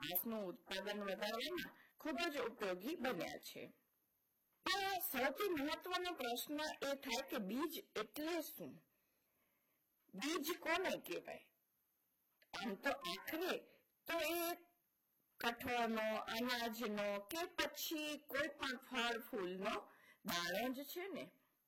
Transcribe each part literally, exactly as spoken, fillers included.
કપાસનું ઉત્પાદન વધારવામાં ખૂબ જ ઉપયોગી બન્યા છે. પણ સૌથી મહત્વનો પ્રશ્ન એ થાય કે બીજ એટલે શું? બીજ કોને કહેવાય? આમ તો આખરે તો એ કઠોળનો, અનાજનો કે પછી કોઈ પણ ફળ ફૂલનો દાણો જ છે ને.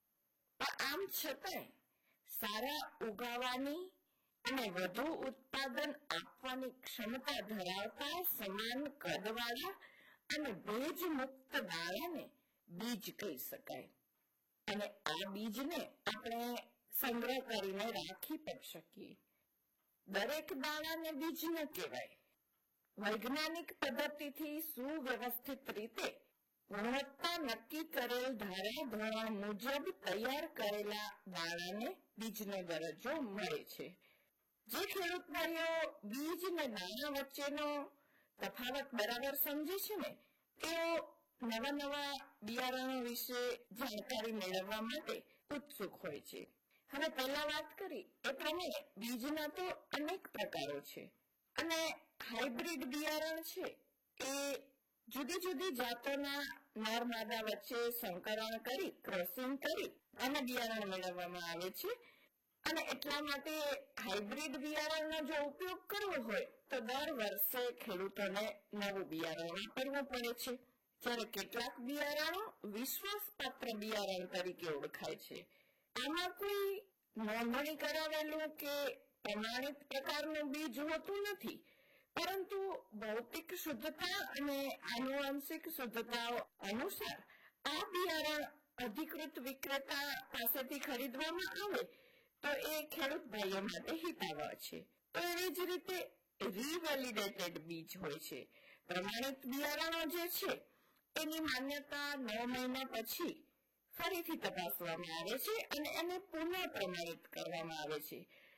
પણ આમ છતાંય સારા ઉગાવાની અને વધુ ઉત્પાદન આપવાની ક્ષમતા ધરાવતા સમાન કદવાળા અને ભેજ મુક્ત દાણાને બીજ કહી શકાય. અને આ બીજને આપણે સંગ્રહ કરીને રાખી પણ શકીએ. દરેક દાણાને બીજ ન કહેવાય. વૈજ્ઞાનિક પદ્ધતિથી સુવ્યવસ્થિત રીતે ગુણવત્તા નક્કી કરેલ ધારા ધોરણ મુજબ તૈયાર કરેલા દાણાને બીજનો દરજ્જો મળે છે. જે ખેડૂત ભાઈઓ બીજ ને દાણા વચ્ચેનો તફાવત બરાબર સમજે છે ને, તેઓ નવા નવા બિયારણો વિશે જાણકારી મેળવવા માટે ઉત્સુક હોય છે. હવે પહેલા વાત કરી એ પ્રમાણે બીજના તો અનેક પ્રકારો છે અને હાઇબ્રિડ બિયારણ છે એ જુદી જુદી જાતોના નર માદા વચ્ચે સંકરણ કરી ક્રોસિંગ કરી અને બિયારણ મેળવવામાં આવે છે. અને એટલા માટે હાઇબ્રિડ બિયારણનો જો ઉપયોગ કરવો હોય તો દર વર્ષે ખેડૂતોને નવું બિયારણ વાપરવું પડે છે. જ્યારે કેટલાક બિયારણો વિશ્વાસપાત્ર બિયારણ તરીકે ઓળખાય છે. આમાં કોઈ નોંધણી કરાવેલું કે પ્રમાણિત પ્રકારનું બીજ હોતું નથી, પરંતુ ભૌતિક શુદ્ધતા અને આનુવંશિક શુદ્ધતાઓ અનુસાર આ બિયારણ અધિકૃત વિક્રેતા પાસેથી ખરીદવામાં આવે તો એ ખેડૂત ભાઈઓ માટે હિતાવહ છે. તો એવી જ રીતે રીવેલિડેટેડ બીજ હોય છે. પ્રમાણિત બિયારણો જે છે એની માન્યતા નવ મહિના પછી ફરીથી તપાસવામાં આવે છે અને એને પુનઃ પ્રમાણિત કરવામાં આવે છે.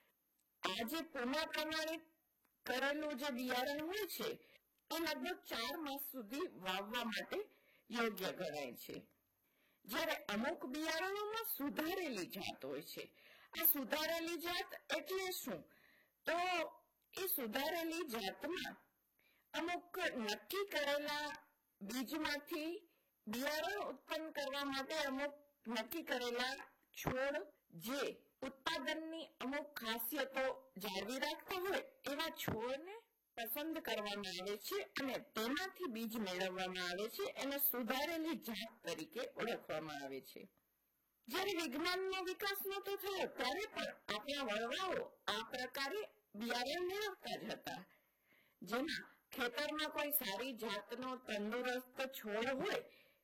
આ જે પુનઃ પ્રમાણિત કરેલું જે બિયારણ હોય છે એ લગભગ ચાર માસ સુધી વાવવા માટે યોગ્ય ગણાય છે. જ્યારે અમુક બિયારણોમાં સુધારેલી જાત હોય છે. આ સુધારેલી જાત એટલે શું? તો એ સુધારેલી જાતમાં અમુક નક્કી કરેલા બીજમાંથી બિયારણ ઉત્પન્ન કરવા માટે અમુક નક્કી કરેલા છોડ જે ઉત્પાદનની અમુક ખાસિયતો જાળવી રાખતા હોય એવા છોડને પસંદ કરવામાં આવે છે અને તેમાંથી બીજ મેળવવામાં આવે છે. એને સુધારેલી જાત તરીકે ઓળખવામાં આવે છે. જ્યારે વિજ્ઞાનનો વિકાસ નહોતો થયો ત્યારે પણ આપણા વડવાઓ આ પ્રકારે બિયારણ મેળવતા જ હતા. જેમાં ખેતરમાં કોઈ સારી જાતનો તંદુરસ્ત છોડ હોય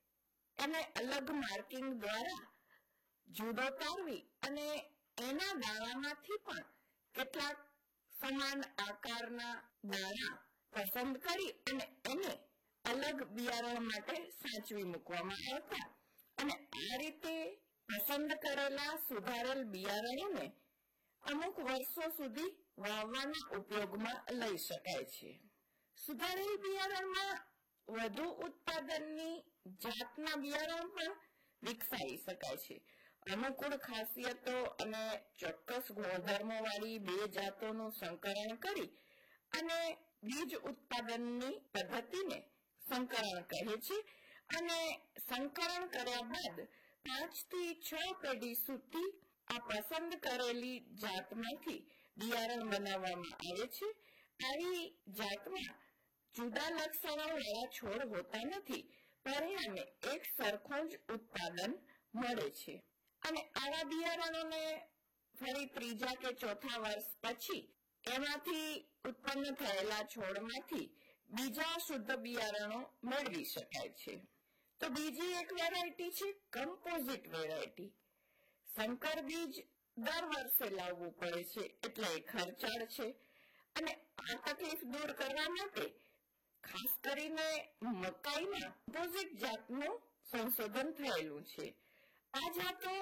એને અલગ માર્કિંગ દ્વારા જુદો તારવી અને એના દાણામાંથી પણ કેટલાક સમાન આકારના દાણા પસંદ કરી અને એને અલગ બિયારણ માટે સાચવી મૂકવામાં આવતા અને આ રીતે પસંદ કરેલા સુધારેલ બિયારણોને અમુક વર્ષો સુધી વાવવાના ઉપયોગમાં લઈ શકાય છે. સુધારેલ બિયારણમાં વધુ ઉત્પાદનની જાતના બિયારણ પણ વિકસાવી શકાય છે. અનુકૂળ ખાસિયતો અને ચોક્કસ ગુણધર્મો વાળી બે જાતોનું સંકરણ કરી અને બીજ ઉત્પાદનની પદ્ધતિને સંકરણ કહે છે. અને સંકરણ કર્યા બાદ પાંચ થી છ પેઢી સુધી આ પસંદ કરેલી જાતમાંથી બિયારણ બનાવવામાં આવે છે. આવી જાતમાં જુદા લક્ષણો વાળા છોડ હોતા નથી, પરિણામે એક સરખું જ ઉત્પાદન મળે છે. અને આવા બિયારણોને ફરી ત્રીજા કે ચોથા વર્ષ પછી એમાંથી ઉત્પન્ન થયેલા છોડમાંથી બીજા શુદ્ધ બિયારણો મેળવી શકાય છે. તો બીજી એક વેરાયટી છે કમ્પોઝિટ વેરાયટી. સંકર બીજ દર વર્ષે લાવવું પડે છે એટલે એ ખર્ચાળ છે અને આ તકલીફ દૂર કરવા માટે ખાસ કરીને મકાઈમાં કમ્પોઝિટ જાતનું સંશોધન થયેલું છે. આ જાતો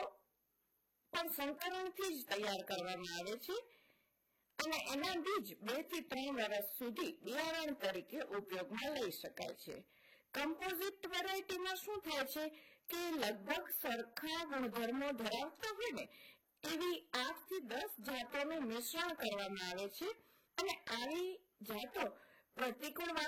પણ સંકરણથી જ તૈયાર કરવામાં આવે છે અને એના બીજ બે થી ત્રણ વર્ષ સુધી બિયારણ તરીકે ઉપયોગમાં લઈ શકાય છે. કમ્પોઝિટ વેરાયટીમાં શું થાય છે કે લગભગ સરખા ગુણધર્મો ધરાવતા હોય ને એવી આઠ થી દસ જાતોનું મિશ્રણ કરવામાં આવે છે અને આવી જાતો પ્રતિકૂળ